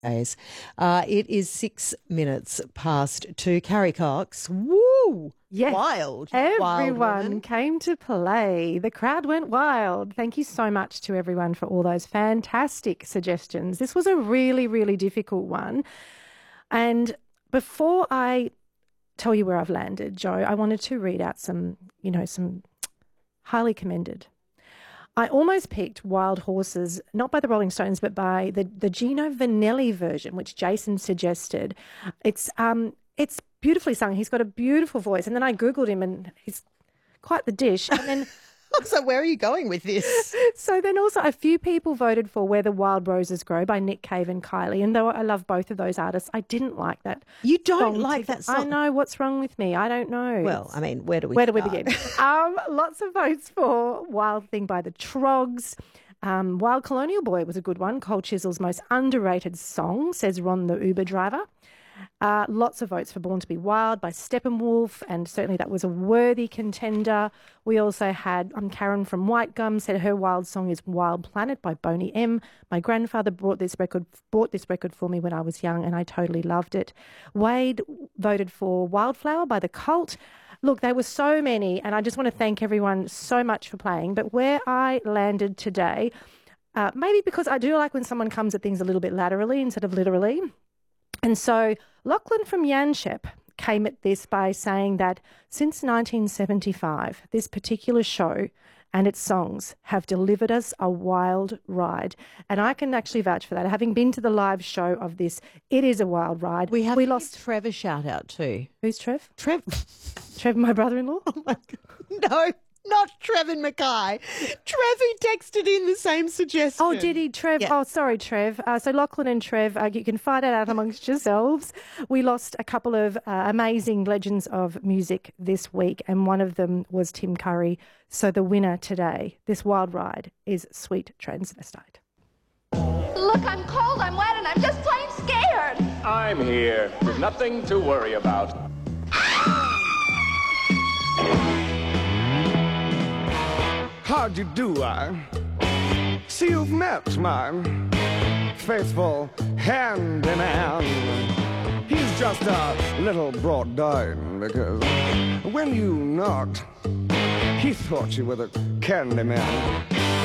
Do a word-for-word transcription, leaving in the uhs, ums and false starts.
As uh, it is six minutes past two. Carrie Cox, woo! Yes, wild. Everyone wild came to play. The crowd went wild. Thank you so much to everyone for all those fantastic suggestions. This was a really, really difficult one. And before I tell you where I've landed, Joe, I wanted to read out some, you know, some highly commended. I almost picked Wild Horses, not by the Rolling Stones, but by the, the Gino Vanelli version, which Jason suggested. It's um it's beautifully sung. He's got a beautiful voice. And then I Googled him and he's quite the dish. And then So where are you going with this? So then also a few people voted for Where the Wild Roses Grow by Nick Cave and Kylie. And though I love both of those artists, I didn't like that. You don't song like to- that song? I know. What's wrong with me? I don't know. Well, It's- I mean, where do we Where do we start? begin? um, lots of votes for Wild Thing by the Trogs. Um, Wild Colonial Boy was a good one. Cold Chisel's most underrated song, says Ron the Uber driver. Uh, lots of votes for Born to be Wild by Steppenwolf, and certainly that was a worthy contender. We also had um, Karen from White Gum said her wild song is Wild Planet by Boney M. My grandfather brought this record bought this record for me when I was young, and I totally loved it. Wade voted for Wildflower by The Cult. Look, there were so many, and I just want to thank everyone so much for playing. But where I landed today, uh, maybe because I do like when someone comes at things a little bit laterally instead of literally. And so Lachlan from Yanchep came at this by saying that since nineteen seventy-five, this particular show and its songs have delivered us a wild ride. And I can actually vouch for that. Having been to the live show of this, it is a wild ride. We have we to lost. give Trev a shout out too. Who's Trev? Trev. Trev, my brother-in-law? Oh my God. No. Not Trevin Mackay. Trev, who texted in the same suggestion. Oh, did he, Trev? Yeah. Oh, sorry, Trev. Uh, so Lachlan and Trev, uh, you can find it out amongst yourselves. We lost a couple of uh, amazing legends of music this week, and one of them was Tim Curry. So the winner today, this wild ride, is Sweet Transvestite. Look, I'm cold, I'm wet, and I'm just plain scared. I'm here. There's nothing to worry about. How'd you do, I? See, you've met my faithful hand-in-hand. He's just a little brought down because when you knocked, he thought you were the candy man.